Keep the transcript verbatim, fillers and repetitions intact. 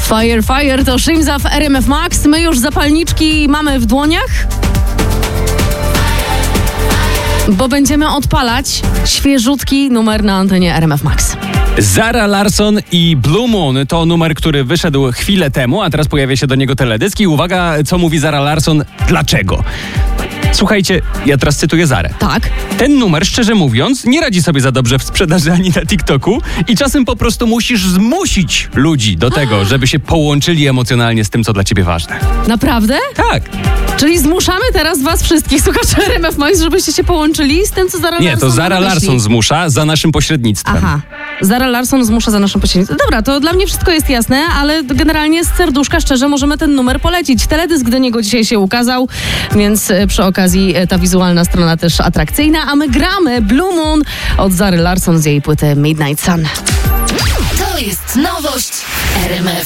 Fire, fire to Shimza w R M F Max. My już zapalniczki mamy w dłoniach, bo będziemy odpalać świeżutki numer na antenie R M F Max. Zara Larsson i Blue Moon to numer, który wyszedł chwilę temu, a teraz pojawia się do niego teledysk i uwaga, co mówi Zara Larsson, dlaczego? Słuchajcie, ja teraz cytuję Zarę. Tak. Ten numer, szczerze mówiąc, nie radzi sobie za dobrze w sprzedaży ani na TikToku i czasem po prostu musisz zmusić ludzi do tego, żeby się połączyli emocjonalnie z tym, co dla ciebie ważne. Naprawdę? Tak. Czyli zmuszamy teraz was wszystkich, słuchaczy R M F Max, żebyście się połączyli z tym, co Zara Nie, Larsson to Zara myśli. Larsson zmusza za naszym pośrednictwem. Aha. Zara Larsson zmusza za naszą pośrednictwem. Dobra, to dla mnie wszystko jest jasne, ale generalnie z serduszka szczerze możemy ten numer polecić. Teledysk do niego dzisiaj się ukazał, więc przy okazji ta wizualna strona też atrakcyjna, a my gramy Blue Moon od Zary Larsson z jej płyty Midnight Sun. To jest nowość R M F.